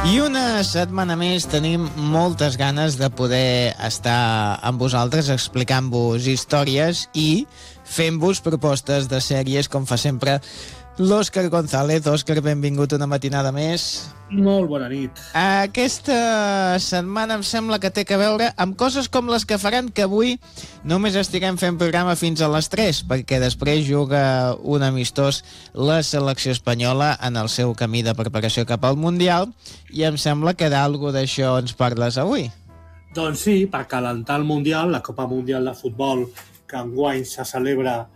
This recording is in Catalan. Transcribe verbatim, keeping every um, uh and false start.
I una setmana més tenim moltes ganes de poder estar amb vosaltres explicant-vos històries i fent-vos propostes de sèries, com fa sempre l'Òscar González. Òscar, benvingut una matinada més. Molt bona nit. Aquesta setmana em sembla que té que veure amb coses com les que faran que avui només estiguem fent programa fins a les tres, perquè després juga un amistós la selecció espanyola en el seu camí de preparació cap al Mundial, i em sembla que d'algú d'això ens parles avui. Doncs sí, per calentar el Mundial, la Copa Mundial de Futbol, que enguany se celebra